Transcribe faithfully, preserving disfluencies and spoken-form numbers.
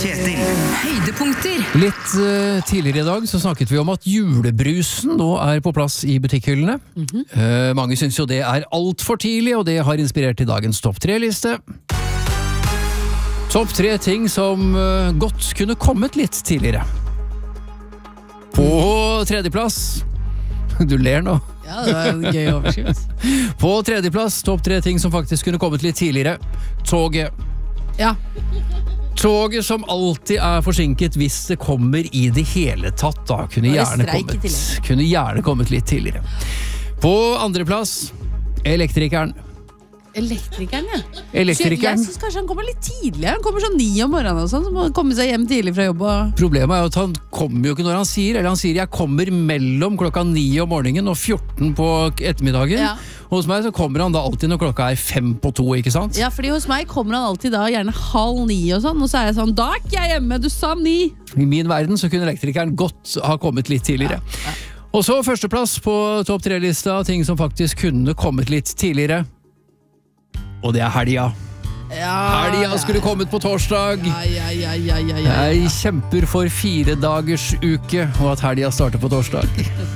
Kjetil. Høydepunkter. Litt uh, tidligere i dag så snakket vi om at julebrusen nå er på plass i butikkhyllene. Mm-hmm. uh, mange synes jo det er alt for tidlig, og det har inspirert til dagens topp tre-liste. Topp tre ting som uh, godt kunne kommet litt tidligere. På tredjeplass. Du ler nå. Ja, det var en gøy overskrift. På tredjeplass, topp tre ting som faktisk kunne kommet litt tidligere. Toget. Ja. Toget som alltid er forsinket hvis det kommer i det hele tatt, da kunne gjerne kommet, kunne gjerne kommet litt tidligere. På andreplass, elektrikeren. Elektrikeren, ja. Elektrikeren. Jeg synes kanskje han kommer litt tidligere. Han kommer sånn ni om morgenen og sånn, så må han komme seg hjem tidlig fra jobb. Og... Problemet er jo at han kommer jo ikke når han sier, eller han sier jeg kommer mellom klokka ni om morgenen og fjorten på ettermiddagen. Ja. Hos meg så kommer han da alltid når klokka er fem på to, ikke sant? Ja, fordi hos meg kommer han alltid da gjerne halv ni og sånn, og så er jeg sånn, da er ikke jeg hjemme, du sa ni. I min verden så kunne elektrikeren godt ha kommet litt tidligere. Ja. Ja. Og så førsteplass på topp tre-lista, ting som faktisk kunne kommet litt tidligere. Og det er helga. Ja, helga skulle kommet på torsdag. Ja, ja, ja, ja, ja, ja. Jeg kjemper for fire dagers uke, og at helga starter på torsdag.